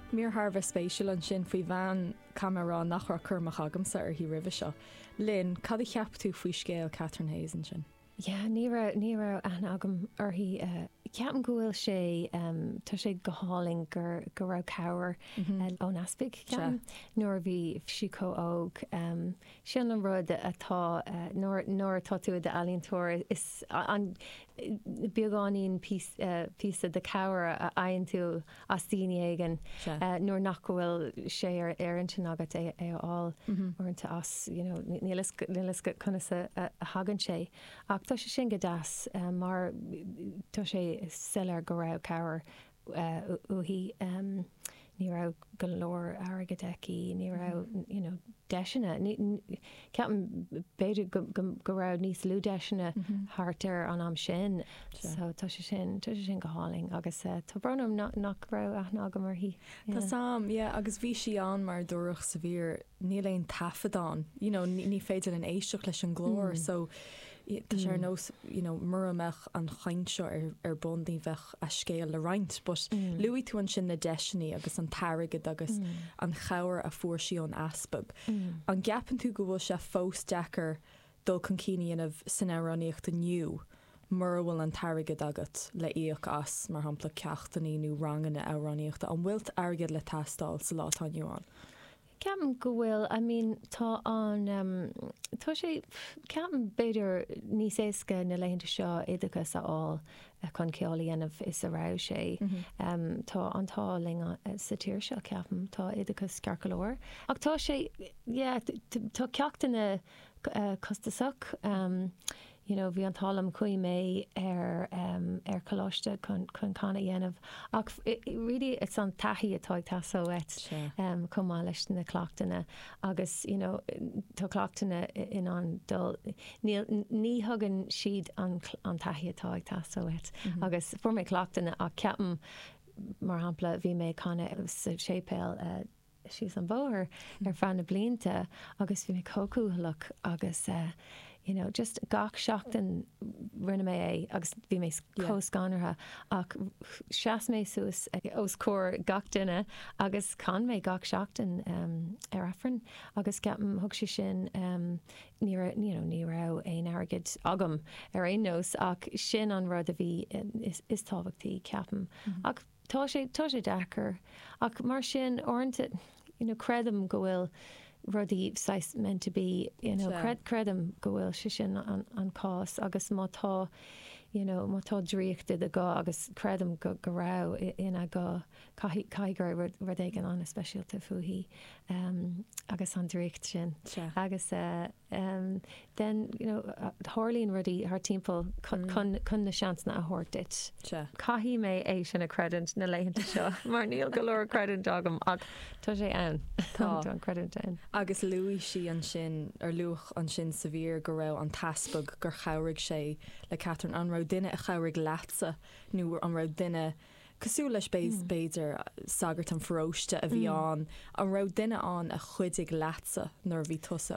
Míor Harbh spéisiúil an sin faoi bhean camerará nach ra chumach agamsa ar hí rih seo. Lynn, cad i cheap tú faoi scéal Catherine Hayes an sin? Ja, ní ra an agam arhí ceapan gohfuil sé tá sé goáling gur ra cabhar ón aspig nuair bhí siú óg sin an rud atá nóir atá tú de alíontóir is an beagáín pí de cabhar a aonn tú as daoine aigen nuair nach gohfuil sé ar an sin agat é áil orintanta as nílas go chuna a hagann sé ach tá sé sin go das mar tá sé seller go raibh cabhar uhí ní raibh go leor airgedecí ní raibh deisina ceapan beidir go raibh níos lú deisina thart ar an am sin so tá sé sin go háling agus tá bronam nach raibh aithna agam mar hí. Tá sam agus bhí si an mar dúireach sa bhír ní léon tafadáin ní féidir an éisteach leis an glór so tá sé nós muramach an chaintseo ar bondí bheith a scéal le roinnt, but luí tú an sin na deisinaí agus an tarigad agus an chabhar a fuair an aspag. An gapan tú go bhfuil se fós dechar dul chun cíineanamh san éireaníocht aniu mar bhfuil an tarigad agat le íoch as mar hampla ceachtaí nó ranganna éireaníochta an bhfuilt airgid le tastáil sa látáinniuán. Ceapan go bhfuil, tá an tá sé ceapan beidir níos éasca na léonnta seo éadachas aáil chun ceolaíanamh is a rá sé. Tá antáling sa tíir seo ceapan tá éadachas cearcolóir. Ach tá sé tá ceachtainna costasach bhí an talam chuí mé ar choláiste chun chana dhéanamh ach ri is an taí atá tasóet cumá leis na cloachtainna agus tá cloachtainna in an dul ní thugann siad an taí atá tasóet agus fu mé cloachtainna ach ceapan mar hampla bhí mé chana sa sépéil sios an bóthir ar fanna blianta agus bhí mé cócúthach agus just gach seachtain rinne mé agus bhí mé cóscánartha ach seas mé suas os cór gach duine agus can mé gach seachtain ar affran agus ceapan thug sé sin ní rah éon airgid agam ar éon nós ach sin an rud a bhí is tábhachtaí ceapan ach tá sé dechar ach mar sin orintanta credum go bhfuil rudí sais meant to be credum go bhfuil si sin an cás agus mátá mátá dríochtta a gá agus credum go rá ina go caigur rud éigen an speisialta fuhí agus an dríocht sin agus den thorlíonn rudí th timpeall chun na seansna a thuirtit. Caihí mé é sin a credint na léonnta seo mar níl go leor credint agam ach tá sé ann tá an credint ann. Agus luí si an sin ar luach an sin sa bhír go raibh an taspag gur chabhraigh sé le Catherine an raibh duine a chabhraigh leatsa nó an raibh duine cosú leis béidir sagart an fróiste a bhí an raibh duine an a chuidig leatsa nar bhí tusa